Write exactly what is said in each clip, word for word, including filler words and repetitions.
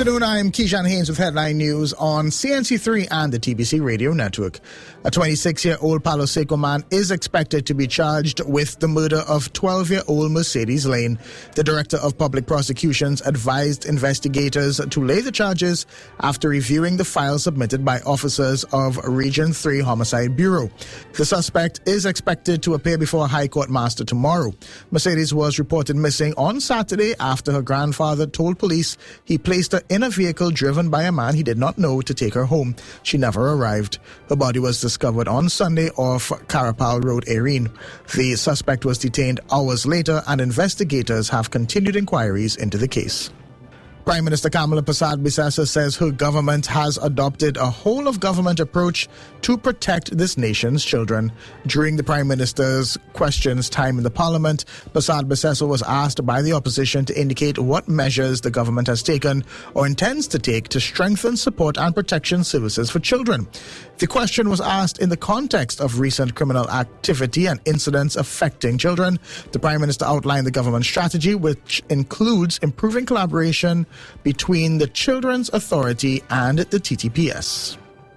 afternoon, I'm Keyshawn Haynes with Headline News on C N C three and the T B C Radio Network. A twenty-six-year-old Palo Seco man is expected to be charged with the murder of twelve-year-old Mercedes Lane. The Director of Public Prosecutions advised investigators to lay the charges after reviewing the file submitted by officers of Region three Homicide Bureau. The suspect is expected to appear before a High Court master tomorrow. Mercedes was reported missing on Saturday after her grandfather told police he placed her in a vehicle driven by a man he did not know to take her home. She never arrived. Her body was discovered on Sunday off Carapal Road, Erin. The suspect was detained hours later, and investigators have continued inquiries into the case. Prime Minister Kamala Persad-Bissessar says her government has adopted a whole-of-government approach to protect this nation's children. During the Prime Minister's questions time in the Parliament, Persad-Bissessar was asked by the opposition to indicate what measures the government has taken or intends to take to strengthen support and protection services for children. The question was asked in the context of recent criminal activity and incidents affecting children. The Prime Minister outlined the government strategy, which includes improving collaboration between the Children's Authority and the T T P S.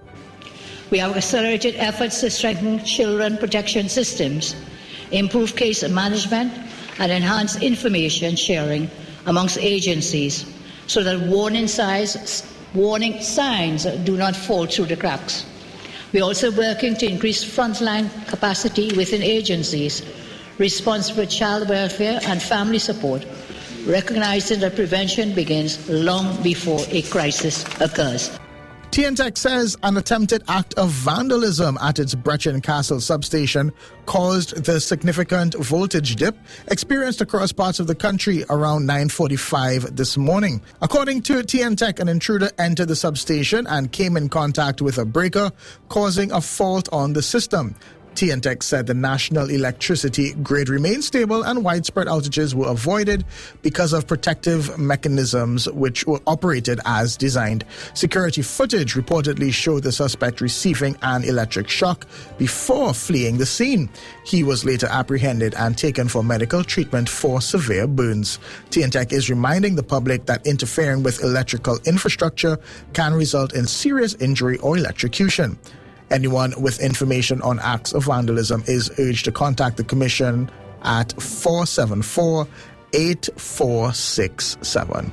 We have accelerated efforts to strengthen children protection systems, improve case management, and enhance information sharing amongst agencies so that warning signs, warning signs do not fall through the cracks. We are also working to increase frontline capacity within agencies responsible for child welfare and family support, recognizing that prevention begins long before a crisis occurs. T N T E C says an attempted act of vandalism at its Brechin Castle substation caused the significant voltage dip experienced across parts of the country around nine forty-five this morning. According to T N T E C, an intruder entered the substation and came in contact with a breaker, causing a fault on the system. T N T E C said the national electricity grid remained stable and widespread outages were avoided because of protective mechanisms which were operated as designed. Security footage reportedly showed the suspect receiving an electric shock before fleeing the scene. He was later apprehended and taken for medical treatment for severe burns. T N T E C is reminding the public that interfering with electrical infrastructure can result in serious injury or electrocution. Anyone with information on acts of vandalism is urged to contact the Commission at four seven four, eight four six seven.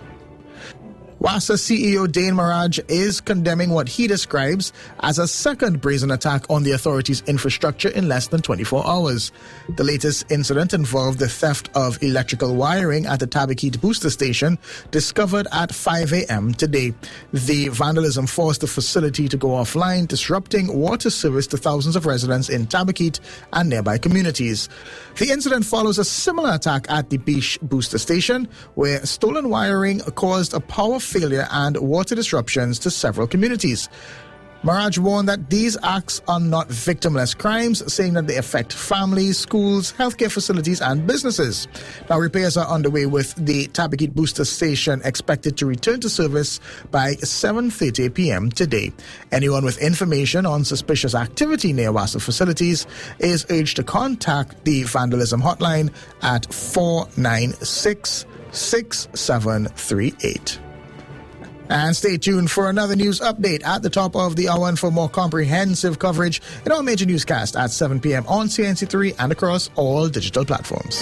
WASA C E O Dane Maraj is condemning what he describes as a second brazen attack on the authority's infrastructure in less than twenty-four hours. The latest incident involved the theft of electrical wiring at the Tabakit booster station, discovered at five a.m. today. The vandalism forced the facility to go offline, disrupting water service to thousands of residents in Tabakit and nearby communities. The incident follows a similar attack at the Bish booster station, where stolen wiring caused a power failure and water disruptions to several communities. Maraj warned that these acts are not victimless crimes, saying that they affect families, schools, healthcare facilities, and businesses. Now, repairs are underway with the Tabakit booster station expected to return to service by seven thirty p.m. today. Anyone with information on suspicious activity near WASA facilities is urged to contact the vandalism hotline at four nine six, six seven three eight. And stay tuned for another news update at the top of the hour and for more comprehensive coverage in our major newscast at seven p.m. on C N C three and across all digital platforms.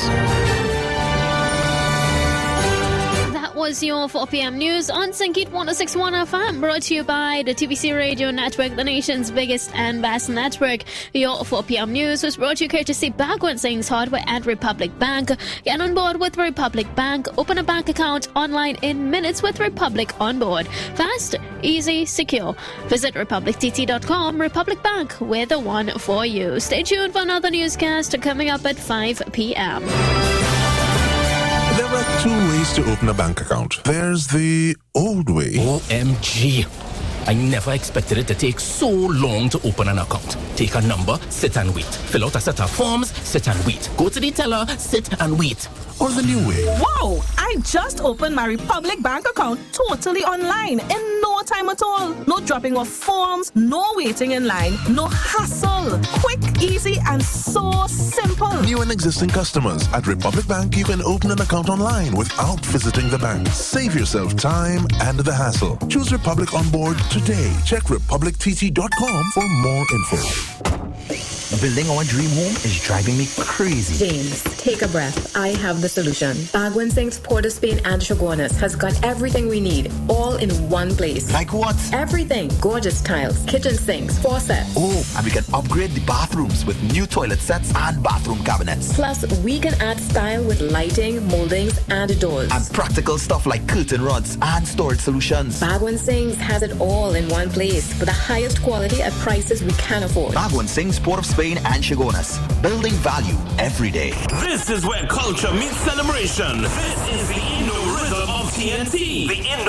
Was your four p.m. news on Sankit one oh six point one F M, brought to you by the T B C Radio Network, the nation's biggest and best network. Your four p.m. news was brought to you courtesy Backward Things Hardware at Republic Bank. Get on board with Republic Bank. Open a bank account online in minutes with Republic on board. Fast, easy, secure. Visit republic t t dot com. Republic Bank, we're the one for you. Stay tuned for another newscast coming up at five p.m. There are two ways to open a bank account. There's the old way. O M G. I never expected it to take so long to open an account. Take a number, sit and wait. Fill out a set of forms, sit and wait. Go to the teller, sit and wait. or the new way? Wow! I just opened my Republic Bank account totally online in no time at all. No dropping of forms, no waiting in line, no hassle. Quick, easy, and so simple. New and existing customers at Republic Bank, you can open an account online without visiting the bank. Save yourself time and the hassle. Choose Republic on board today. Check republic t t dot com for more info. Building our dream home is driving me crazy. James, take a breath. I have the solution. Bagwan Singh's Port of Spain and Chaguanas has got everything we need, all in one place. Like what? Everything. Gorgeous tiles, kitchen sinks, faucets. Oh, and we can upgrade the bathrooms with new toilet sets and bathroom cabinets. Plus, we can add style with lighting, moldings, and doors. And practical stuff like curtain rods and storage solutions. Bagwan Singh's has it all in one place for the highest quality at prices we can afford. Bagwan Singh's Port of Spain and Chaguanas, building value every day. This is where culture meets celebration. This is the Indo Rhythm of T N T. The Indo